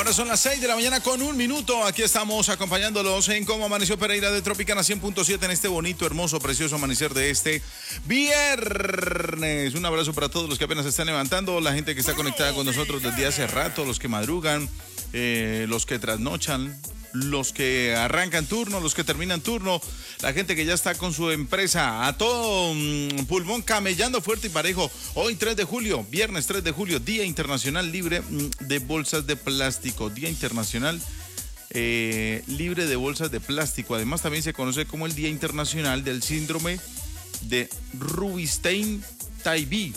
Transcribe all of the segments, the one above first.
Ahora son las 6 de la mañana con 1 minuto. Aquí estamos acompañándolos en Cómo Amaneció Pereira de Tropicana 100.7 en este bonito, hermoso, precioso amanecer de este viernes. Un abrazo para todos los que apenas se están levantando, la gente que está conectada con nosotros desde hace rato, los que madrugan, los que trasnochan, los que arrancan turno, los que terminan turno, la gente que ya está con su empresa a todo pulmón, camellando fuerte y parejo. Hoy 3 de julio, viernes 3 de julio, Día Internacional Libre de Bolsas de Plástico. Día Internacional Libre de Bolsas de Plástico. Además también se conoce como el Día Internacional del Síndrome de Rubinstein-Taybi.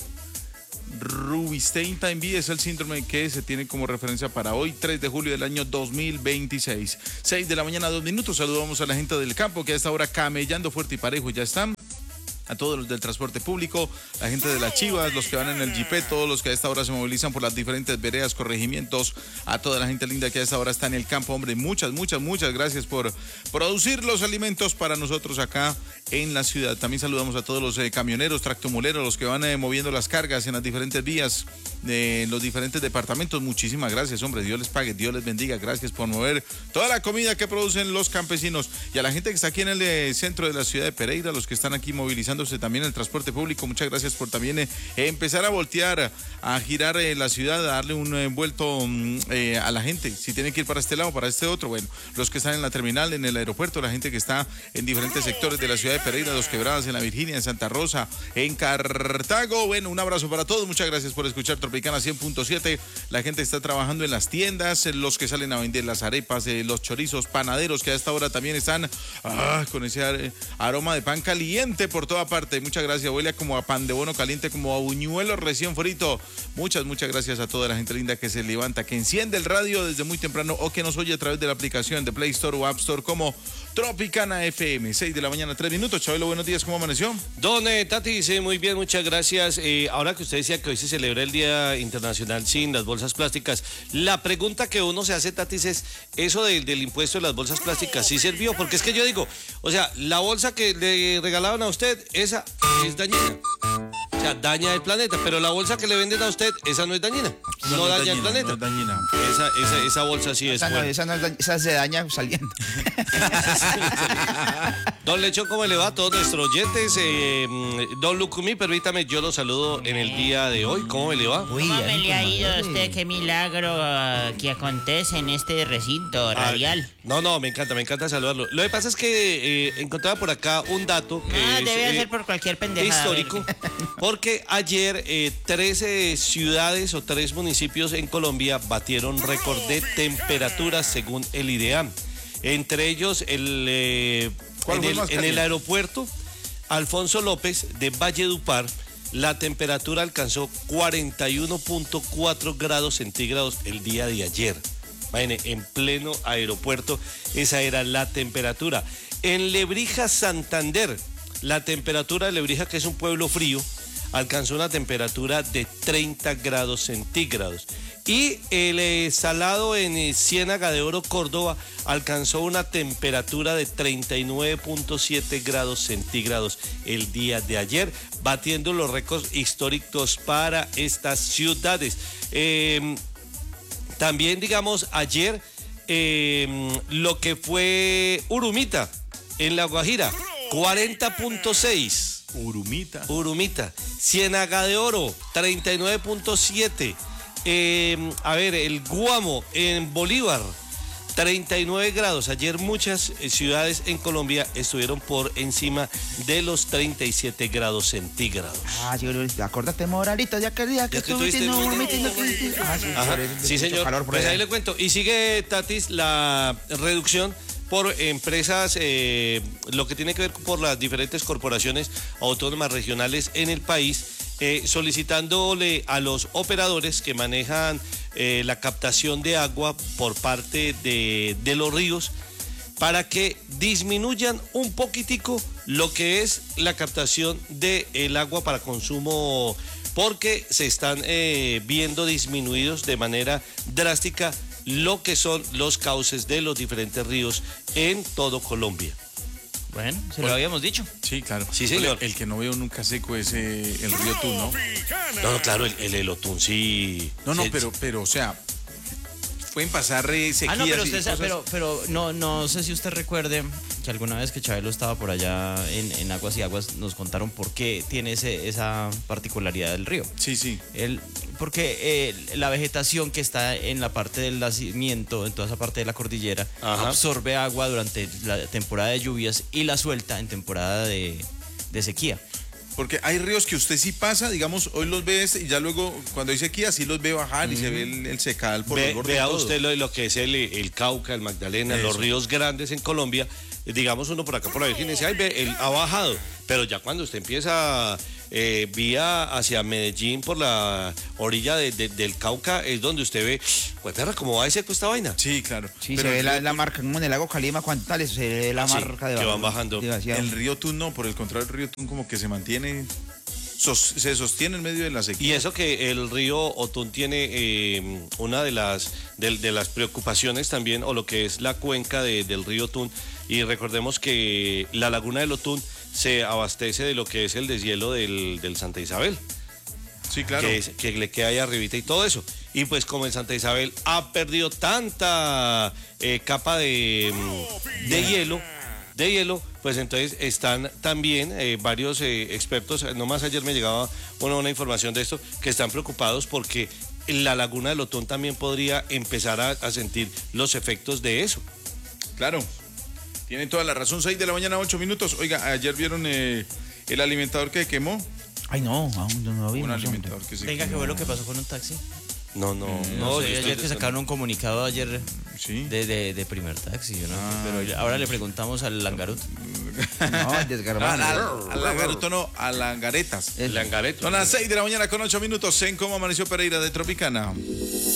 Rubinstein-Taybi es el síndrome que se tiene como referencia para hoy, 3 de julio del año 2026. 6 de la mañana, 2 minutos. Saludamos a la gente del campo que a esta hora camellando fuerte y parejo ya están. A todos los del transporte público, la gente de las Chivas, los que van en el Jeepet, todos los que a esta hora se movilizan por las diferentes veredas, corregimientos, a toda la gente linda que a esta hora está en el campo. Hombre, muchas gracias por producir los alimentos para nosotros acá en la ciudad. También saludamos a todos los camioneros, tractomuleros, los que van moviendo las cargas en las diferentes vías de los diferentes departamentos. Muchísimas gracias, hombre, Dios les pague, Dios les bendiga. Gracias por mover toda la comida que producen los campesinos. Y a la gente que está aquí en el centro de la ciudad de Pereira, los que están aquí movilizando también el transporte público, muchas gracias por también empezar a voltear, a girar la ciudad, a darle un vuelto a la gente, si tienen que ir para este lado, para este otro. Bueno, los que están en la terminal, en el aeropuerto, la gente que está en diferentes sectores de la ciudad de Pereira, Los Quebradas, en la Virginia, en Santa Rosa, en Cartago. Bueno, un abrazo para todos, muchas gracias por escuchar Tropicana 100.7. La gente está trabajando en las tiendas, los que salen a vender las arepas, los chorizos, panaderos que a esta hora también están con ese aroma de pan caliente por toda parte. Muchas gracias, huele como a pan de bono caliente, como a buñuelo recién frito. Muchas gracias a toda la gente linda que se levanta, que enciende el radio desde muy temprano o que nos oye a través de la aplicación de Play Store o App Store como Tropicana FM. 6 de la mañana, 3 minutos. Chabelo, buenos días, ¿cómo amaneció? Don Tati dice, muy bien, muchas gracias. Ahora que usted decía que hoy se celebra el Día Internacional sin las bolsas plásticas, la pregunta que uno se hace, Tati, es eso del impuesto de las bolsas plásticas, ¿sí sirvió? Porque es que yo digo, o sea, la bolsa que le regalaban a usted, esa es dañina. O sea, daña el planeta, pero la bolsa que le venden a usted, esa no es dañina. No daña el planeta. No es dañina. Esa bolsa sí es buena. Esa se daña saliendo. Don Lechón, ¿cómo le va a todos nuestros oyentes? Don Lucumí, permítame, yo lo saludo en el día de hoy. ¿Cómo me le va? ¿Cómo me le ha ido a usted? Qué milagro que acontece en este recinto radial. No, me encanta saludarlo. Lo que pasa es que encontraba por acá un dato que debe ser por cualquier pendejada. Histórico, porque ayer 13 ciudades o 3 municipios en Colombia batieron récord de temperaturas según el IDEAM. Entre ellos en el aeropuerto Alfonso López de Valledupar, la temperatura alcanzó 41.4 grados centígrados el día de ayer. Imagínense, en pleno aeropuerto, esa era la temperatura. En Lebrija, Santander, la temperatura de Lebrija, que es un pueblo frío, alcanzó una temperatura de 30 grados centígrados. Y el Salado en Ciénaga de Oro, Córdoba, alcanzó una temperatura de 39.7 grados centígrados el día de ayer, batiendo los récords históricos para estas ciudades. También, digamos, ayer lo que fue Urumita, en La Guajira, 40.6. Urumita. Ciénaga de Oro, 39.7. El Guamo en Bolívar, 39 grados. Ayer muchas ciudades en Colombia estuvieron por encima de los 37 grados centígrados. Acordate, Moralito, ya que estuviste en Sí, señor. Pues ahí le cuento. Y sigue, Tatis, la reducción por empresas, lo que tiene que ver por las diferentes corporaciones autónomas regionales en el país, solicitándole a los operadores que manejan la captación de agua por parte de los ríos para que disminuyan un poquitico lo que es la captación del agua para consumo, porque se están viendo disminuidos de manera drástica lo que son los cauces de los diferentes ríos en todo Colombia. Bueno, lo habíamos dicho. Sí, claro. Sí, señor. El que no veo nunca seco es el río Tun, ¿no? No, claro, el Otún sí. No, pero, o sea, pueden pasar sequías no, pero y usted sabe, cosas. pero no sé si usted recuerde que alguna vez que Chabelo estaba por allá en Aguas y Aguas nos contaron por qué tiene esa particularidad del río. Sí. Porque la vegetación que está en la parte del nacimiento, en toda esa parte de la cordillera, Ajá. absorbe agua durante la temporada de lluvias y la suelta en temporada de sequía. Porque hay ríos que usted sí pasa, digamos, hoy los ve y ya luego cuando hay sequía sí los ve bajar y se ve el secadal por los bordes. Vea todo. usted lo que es el Cauca, el Magdalena, Eso. los ríos grandes en Colombia. Digamos uno por acá por la Virgen dice, ay, ve, él ha bajado. Pero ya cuando usted empieza vía hacia Medellín por la orilla del Cauca, es donde usted ve, pues perra, ¿cómo va de seco esta vaina? Sí, claro. Sí, Pero se ve el la río marca, como en el lago Calima, ¿cuántas? Se ve la Sí, marca de que van bajando. El río Tun no, por el contrario, el río Tun como que se mantiene, se sostiene en medio de la sequía. Y eso que el río Otún tiene una de las preocupaciones también, o lo que es la cuenca del río Otún, y recordemos que la laguna del Otún se abastece de lo que es el deshielo del Santa Isabel, Sí, claro. que le queda ahí arribita y todo eso. Y pues como el Santa Isabel ha perdido tanta capa de hielo, pues entonces están también varios expertos, nomás ayer me llegaba una información de esto, que están preocupados porque la laguna del Otón también podría empezar a sentir los efectos de eso. Claro. Tienen toda la razón. 6 de la mañana, 8 minutos. Oiga, ayer vieron el alimentador que quemó. Ay, no, aún no lo Un vimos. alimentador que se Venga, ¿qué quemó. fue lo que pasó con un taxi? No, No sé, yo estoy ayer que sacaron un comunicado ayer Sí. de primer taxi, yo no sé, pero ahora le preguntamos al Langarut. No, el desgarbado. Al langaruto no, a langaretas. Langareto. Son las 6 de la mañana con 8 minutos en Cómo Amaneció Pereira de Tropicana.